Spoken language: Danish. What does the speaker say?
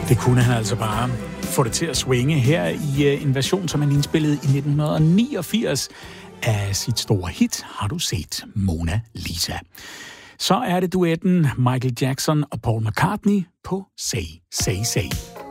Det kunne han altså bare få det til at swinge her i en version, som han indspillede i 1989 af sit store hit, Har du set Mona Lisa? Så er det duetten Michael Jackson og Paul McCartney på Say, Say, Say.